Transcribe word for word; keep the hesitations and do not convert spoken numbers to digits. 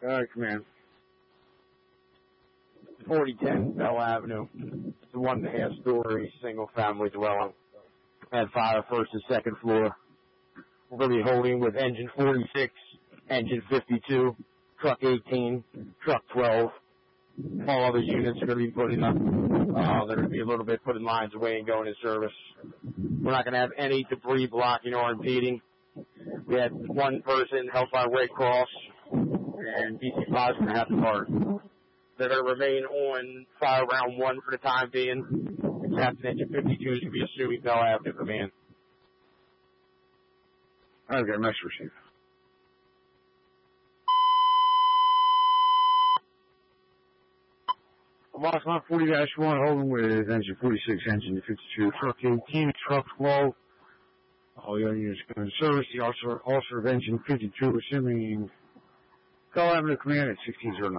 Uh, command. forty ten Bell Avenue. It's a one and a half story single family dwelling. Had fire first and second floor. We're going to be holding with engine forty-six, engine fifty-two, truck eighteen, truck twelve. All other units are going to be putting up. Uh, they're going to be a little bit putting lines away and going in service. We're not going to have any debris blocking or impeding. We had one person helped by Red Cross, and D C five is going to have to part. They're going to remain on fire round one for the time being. The Captain Engine fifty-two is going to be assuming Bell Avenue command. I've got a message received. Lost line forty dash one, holding with engine forty-six, engine fifty-two, truck eighteen, truck twelve. All the other units going to service. The officer, officer of engine fifty-two, assuming Bell Avenue command at sixteen oh nine.